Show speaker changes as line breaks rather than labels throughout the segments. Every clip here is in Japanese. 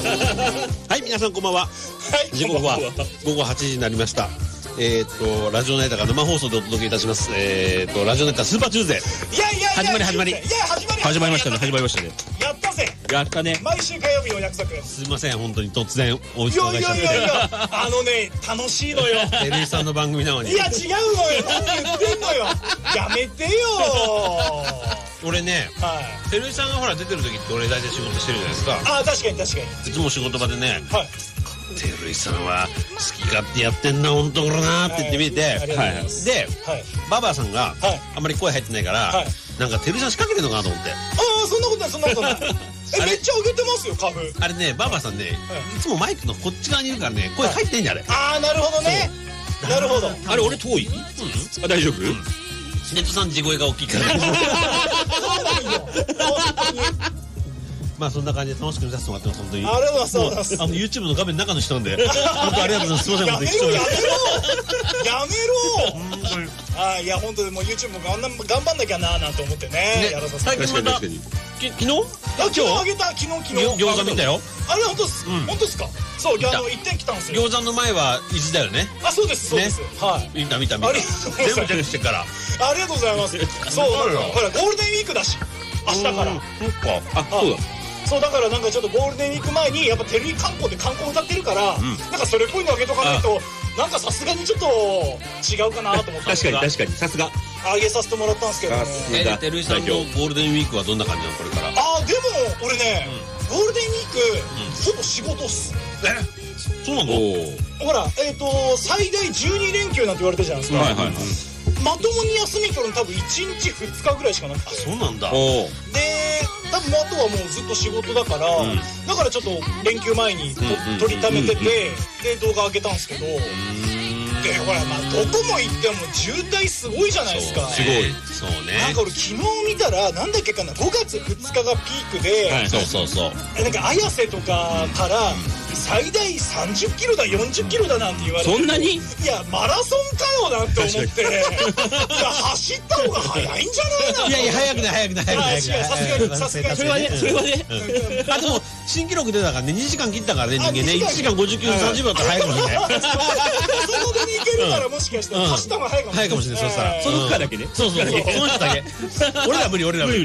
はい、皆さんこんばんは。
はい、
時刻は午後8時になりました。ラジオナイターが生放送でお届けいたします。ラジオナイタースーパーチューズデー。
いやいや
始まり。
いや
始まりましたね。
やったぜ。
やったね。
毎週火曜日を約束。
すいません、本当に突然お
い
伺いしちゃって。
や楽しいのよ。
テレビさんの番組なのに。
いや違うのよ。何言ってんのよ。やめてよ。
俺ね、
はい。
テレビさんがほら出てる時って俺大体仕事してるじゃないですか。
あ、確かに。
いつも仕事場でね、
はい。
テルイさんは好き勝手やってんな、本当これなって言ってみて、
ありがとうございます
で、
はい。
ババアさんが
はい
あんまり声入ってないから、
はい
なんかテルイさん仕掛けてんのかなと思って。
ああ、そんなことない。
あれ
めっちゃ上げてますよ、株。
あれね、ババアさんね、いつもマイクのこっち側にいるからね、声入ってんじゃん、あれ。
ああ、なるほどね。なるほど。
あれ俺遠い？あ、大丈夫？
ネットさん地声が大きいから。
そうなんよ。本当に。
まあそんな感じで楽しく見させてもらってます、本当に。
ありがとうございます。
YouTube の画面の中の人なんで、本当ありがとうございます。すいません、
やめろ。
本当に
本当に。あ、いや本当にもう YouTube も頑張んなきゃなーなんて思ってね。やらさせて。
最近また昨日
昨日あげた。昨日。
餃子見たよ。
あれ本当です。本当ですか。そう、一点来たんですよ。
餃子の前は意地だよね。
あ、そうです。はい。
見た。
ありがとうございます
全部チェックしてから。
ありがとうございます。そう、ほらゴールデンウィークだし、明日から。
そっか。
あ、そうだ。
そうだからなんかちょっとゴールデンウィーク前にやっぱテレビ観光で観光歌ってるから、なんかそれっぽいのあげとかないとなんかさすがにちょっと違うかなと思ったんですけど、
確かにさすが。
あげさせてもらったんですけどね。
テルイさんのゴールデンウィークはどんな感じなのこれから。
あ、でも俺ね、ゴールデンウィークほぼ仕事っす。
そうなの？
ほら最大12連休なんて言われてるじゃないですか。
はいはいはい。
まともに休み取るの多分1日2日ぐらいしかなくて。
そうなんだ。
で多分あとはもうずっと仕事だから、だからちょっと連休前に取りためてて、で動画上げたんですけど、でほらまあどこも行っても渋滞すごいじゃないですか。
すごい。そうね。
なんか俺昨日見たらなんだっけかな、5月2日がピークで、
そう
なんか綾瀬とかから最大30キロだ40キロだなんて言われて、
そんなに？
いやマラソンかよなんて思って、いや走った方が早いんじゃないな。
いや早くない
さすがに
それはね。
あ、でも新記録出たからね、2時間切ったからね、人間ね。1時間59分30秒だったら早いかもしれない。
そこでいけるならもしかしたら走った方が早いかもしれない。
そしたら
その負荷だけね。
そうその人だけ。俺ら無理。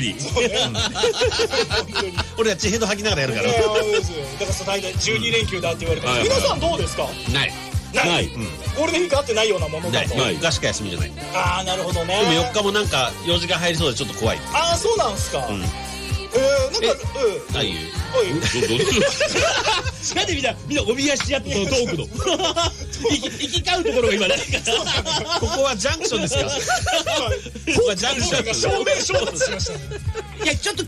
俺ら血ヘド吐きながらやるから。
だから最大12連休だって言われて、皆さんどうですか？
ない。
ゴールデンウィークあってないようなものだと。
4日しか休みじゃない。
ああ、なるほどね。
でも4日もなんか用事が入りそうでちょっと怖い。
ああ、そうなんすか。なんか
ああいう。
なんでみんなおびやし合ってそのトークの行き交うところが今ないから
ここはジャンクションですか？ここはジャンクション。
正面衝突しましたね。
いやちょっと